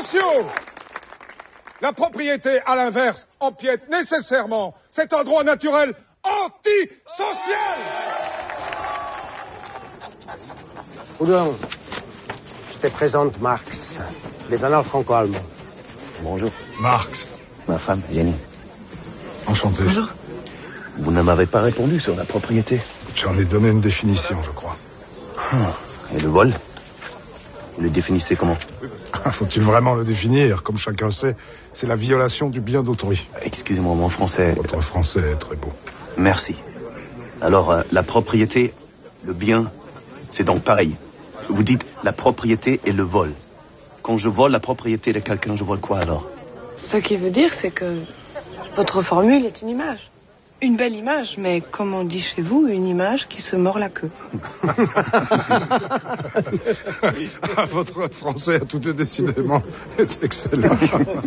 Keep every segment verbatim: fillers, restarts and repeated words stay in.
sociaux. La propriété, à l'inverse, empiète nécessairement. C'est un droit naturel antisocial. Proudhon, je te présente Marx, les annales franco-allemands. Bonjour. Marx. Ma femme, Jenny. Enchanté. Bonjour. Vous ne m'avez pas répondu sur la propriété. J'en ai donné une définition, je crois. Et le vol? Vous le définissez comment? Faut-il vraiment le définir? Comme chacun sait, c'est la violation du bien d'autrui. Excusez-moi, mon français... Votre français est très beau. Merci. Alors, euh, la propriété, le bien, c'est donc pareil. Vous dites la propriété et le vol. Quand je vole la propriété de quelqu'un, je vole quoi alors? Ce qui veut dire, c'est que votre formule est une image. Une belle image, mais comme on dit chez vous, une image qui se mord la queue. Votre français, tout décidément, est excellent.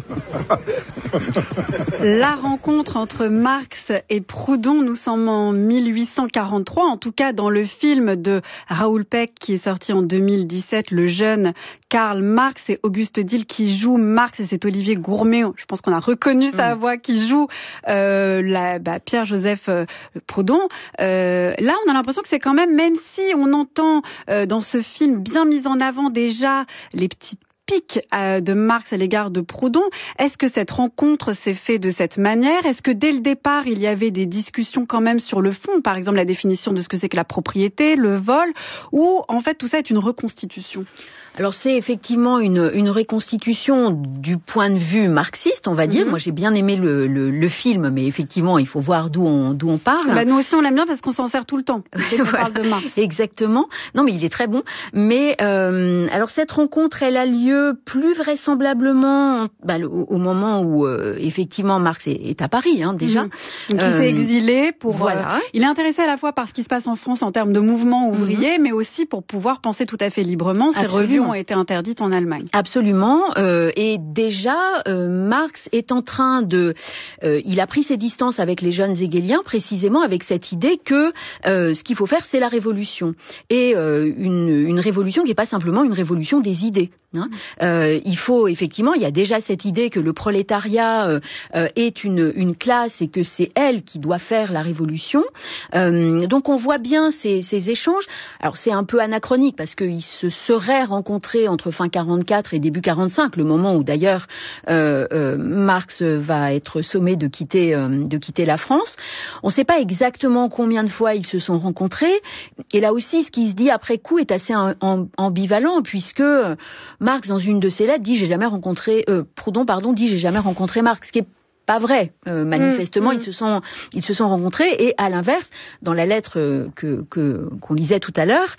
La rencontre entre Marx et Proudhon, nous sommes en mille huit cent quarante-trois, en tout cas dans le film de Raoul Peck qui est sorti en deux mille dix-sept, le jeune Karl Marx et Auguste Dil qui joue Marx, et c'est Olivier Gourmet, je pense qu'on a reconnu sa mmh. voix, qui joue euh, la, bah, Pierre-Joseph euh, Proudhon. Euh, là, on a l'impression que c'est quand même, même si on entend euh, dans ce film bien mis en avant déjà les petites pique de Marx à l'égard de Proudhon. Est-ce que cette rencontre s'est faite de cette manière? Est-ce que dès le départ, il y avait des discussions quand même sur le fond, par exemple la définition de ce que c'est que la propriété, le vol, ou en fait tout ça est une reconstitution? Alors c'est effectivement une, une reconstitution du point de vue marxiste, on va dire. Mm-hmm. Moi j'ai bien aimé le, le, le film, mais effectivement il faut voir d'où on, d'où on parle. Bah, nous aussi on l'aime bien parce qu'on s'en sert tout le temps dès qu'on voilà. parle de Marx. Exactement. Non mais il est très bon. Mais euh, alors cette rencontre, elle a lieu plus vraisemblablement bah, au, au moment où euh, effectivement Marx est, est à Paris hein, déjà. Mm-hmm. Donc il euh, s'est exilé pour. Voilà. Euh, il est intéressé à la fois par ce qui se passe en France en termes de mouvement ouvrier, mm-hmm. mais aussi pour pouvoir penser tout à fait librement. Ses revues ont été interdites en Allemagne. Absolument. Euh, et déjà, euh, Marx est en train de... Euh, il a pris ses distances avec les jeunes hegeliens, précisément avec cette idée que euh, ce qu'il faut faire, c'est la révolution. Et euh, une, une révolution qui n'est pas simplement une révolution des idées. Hein. Euh, il faut, effectivement, il y a déjà cette idée que le prolétariat euh, euh, est une, une classe et que c'est elle qui doit faire la révolution. Euh, donc on voit bien ces, ces échanges. Alors c'est un peu anachronique parce qu'ils se seraient rencontrés entre fin quarante-quatre et début quarante-cinq, le moment où d'ailleurs euh, euh, Marx va être sommé de quitter, euh, de quitter la France. On ne sait pas exactement combien de fois ils se sont rencontrés. Et là aussi, ce qui se dit après coup est assez ambivalent puisque Marx, dans une de ses lettres, dit j'ai jamais rencontré euh, Proudhon, pardon, dit j'ai jamais rencontré Marx, ce qui est pas vrai. Euh, manifestement, mmh, mmh. ils se sont ils se sont rencontrés et à l'inverse, dans la lettre euh, que que qu'on lisait tout à l'heure,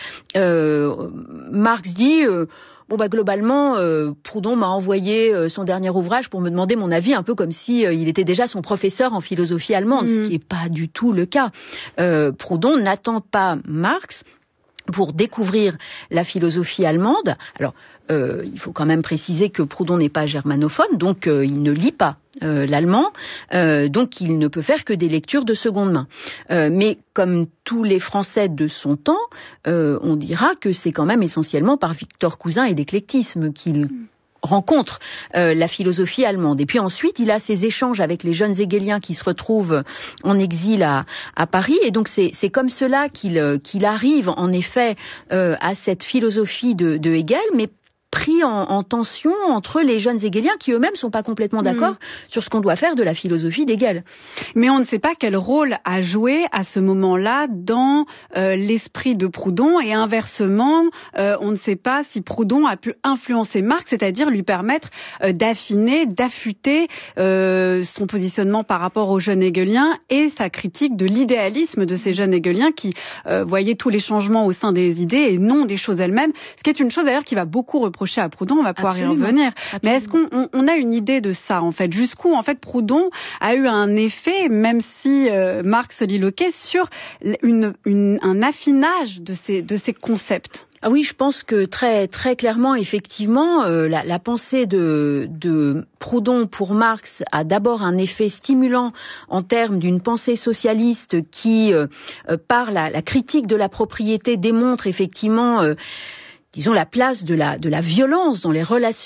euh, Marx dit euh, bon bah globalement, euh, Proudhon m'a envoyé euh, son dernier ouvrage pour me demander mon avis, un peu comme si euh, il était déjà son professeur en philosophie allemande, mmh. ce qui est pas du tout le cas. Euh, Proudhon n'attend pas Marx pour découvrir la philosophie allemande. Alors, euh, il faut quand même préciser que Proudhon n'est pas germanophone, donc euh, il ne lit pas euh, l'allemand, euh, donc il ne peut faire que des lectures de seconde main. Euh, mais comme tous les Français de son temps, euh, on dira que c'est quand même essentiellement par Victor Cousin et l'éclectisme qu'il rencontre euh, la philosophie allemande. Et puis ensuite, il a ses échanges avec les jeunes hegeliens qui se retrouvent en exil à, à Paris. Et donc, c'est, c'est comme cela qu'il, qu'il arrive, en effet, euh, à cette philosophie de, de Hegel, mais pris en, en tension entre les jeunes hegeliens qui eux-mêmes sont pas complètement d'accord mmh. sur ce qu'on doit faire de la philosophie d'Hegel. Mais on ne sait pas quel rôle a joué à ce moment-là dans euh, l'esprit de Proudhon et inversement, euh, on ne sait pas si Proudhon a pu influencer Marx, c'est-à-dire lui permettre euh, d'affiner, d'affûter euh, son positionnement par rapport aux jeunes hegeliens et sa critique de l'idéalisme de ces jeunes hegeliens qui euh, voyaient tous les changements au sein des idées et non des choses elles-mêmes, ce qui est une chose d'ailleurs qui va beaucoup reprocher à Proudhon, on va pouvoir Absolument. y revenir. Absolument. Mais est-ce qu'on on, on a une idée de ça, en fait? Jusqu'où, en fait, Proudhon a eu un effet, même si euh, Marx soliloquait, sur une, une, un affinage de ces, de ces concepts? Ah oui, je pense que très très clairement, effectivement, euh, la, la pensée de, de Proudhon pour Marx a d'abord un effet stimulant en termes d'une pensée socialiste qui, euh, par la, la critique de la propriété, démontre effectivement... Euh, disons, la place de la, de la violence dans les relations